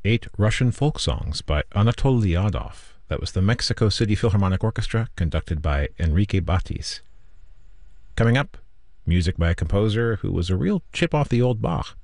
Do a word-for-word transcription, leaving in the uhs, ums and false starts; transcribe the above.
eight Russian folk songs by Anatol Lyadov. That was the Mexico City Philharmonic Orchestra, conducted by Enrique Batis. Coming up, music by a composer who was a real chip off the old Bach.